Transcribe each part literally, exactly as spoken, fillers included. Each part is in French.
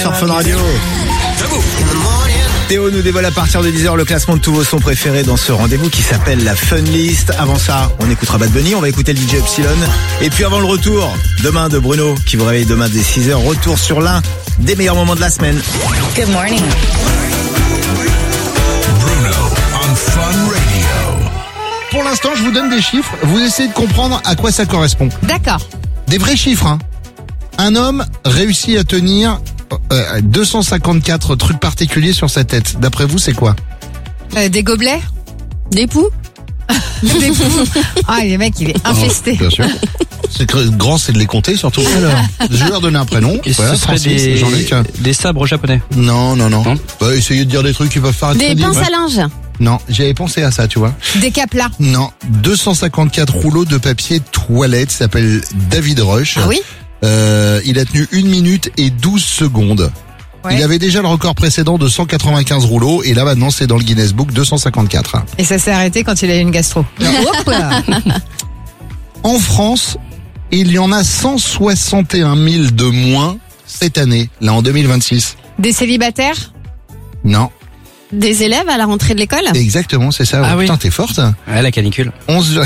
sur Fun Radio. Théo nous dévoile à partir de dix heures le classement de tous vos sons préférés dans ce rendez-vous qui s'appelle la Fun List. Avant ça, on écoutera Bad Bunny, on va écouter le D J Epsilon. Et puis avant le retour, demain de Bruno, qui vous réveille demain dès six heures, retour sur l'un des meilleurs moments de la semaine. Good morning. Bruno on Fun Radio. Pour l'instant, je vous donne des chiffres. Vous essayez de comprendre à quoi ça correspond. D'accord. Des vrais chiffres, hein. Un homme réussit à tenir euh, deux cent cinquante-quatre trucs particuliers sur sa tête. D'après vous, c'est quoi? Euh, des gobelets? Des poux? Des poux. Ah, le mec, il est infesté. Oh, bien sûr. C'est que- grand, c'est de les compter surtout. Alors, je vais leur donner un prénom. Et Voilà, ce serait Francis, des, Jean-Luc. des sabres japonais. Non, non, non. Non. Bah, essayez de dire des trucs qui peuvent faire être Des crédibles. pinces à linge? Non, j'avais pensé à ça, tu vois. Des caplas? Non, deux cent cinquante-quatre rouleaux de papier toilette, s'appelle David Rush. Ah oui? Euh, il a tenu une minute et douze secondes. Ouais. Il avait déjà le record précédent de cent quatre-vingt-quinze rouleaux et là maintenant c'est dans le Guinness Book deux cent cinquante-quatre. Et ça s'est arrêté quand il a eu une gastro. Hop là. En France, il y en a cent soixante et un mille de moins cette année, là en deux mille vingt-six. Des célibataires? Non, Des élèves à la rentrée de l'école? exactement, c'est ça. Ah oui. Putain, t'es forte. Ouais, la canicule. onze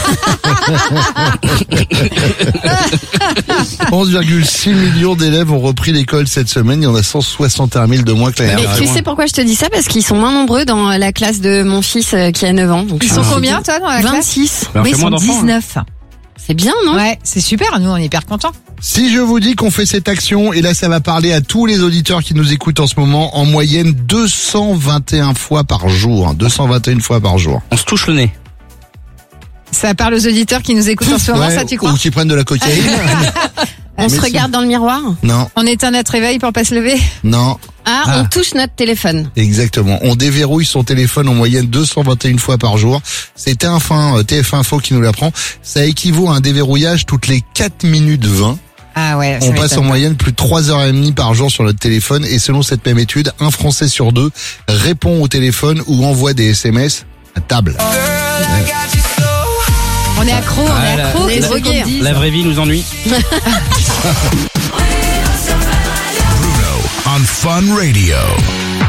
onze virgule six millions d'élèves ont repris l'école cette semaine. Il y en a cent soixante et un mille de moins que l'année Mais dernière. tu sais pourquoi je te dis ça? Parce qu'ils sont moins nombreux dans la classe de mon fils euh, qui a neuf ans. Donc Ils je sont me suis combien, dit- toi, dans la classe? vingt-six. Ben, on Oui, fait ils moins sont d'enfants, hein. dix-neuf. C'est bien, non? Ouais, c'est super, nous on est hyper contents. Si je vous dis qu'on fait cette action, et là ça va parler à tous les auditeurs qui nous écoutent en ce moment, en moyenne deux cent vingt et un fois par jour. hein, deux cent vingt et une fois par jour. On se touche le nez. Ça parle aux auditeurs qui nous écoutent en ce moment, Ouais, ça tu crois? ou qui prennent de la cocaïne. On se Mais regarde dans le miroir? Non, On éteint notre réveil pour pas se lever? non, Ah, Ah. on touche notre téléphone. exactement. On déverrouille son téléphone en moyenne deux cent vingt et une fois par jour. C'est T F un, euh, T F un Info qui nous l'apprend. Ça équivaut à un déverrouillage toutes les quatre minutes vingt. Ah ouais, ça On passe en m'étonne. moyenne plus de trois heures trente par jour sur notre téléphone et selon cette même étude, un Français sur deux répond au téléphone ou envoie des S M S à table. On est accro, on Ah, est la- accro, les qu'est-ce drogués, qu'on hein. dit? La vraie vie nous ennuie. Bruno on Fun Radio.